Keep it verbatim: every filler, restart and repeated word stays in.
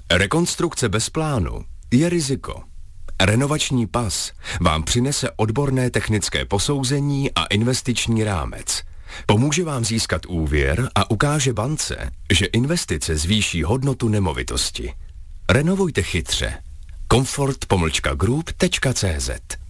Rekonstrukce bez plánu je riziko. Renovační pas vám přinese odborné technické posouzení a investiční rámec. Pomůže vám získat úvěr a ukáže bance, že investice zvýší hodnotu nemovitosti. Renovujte chytře. Comfort pomlčka group tečka cé zet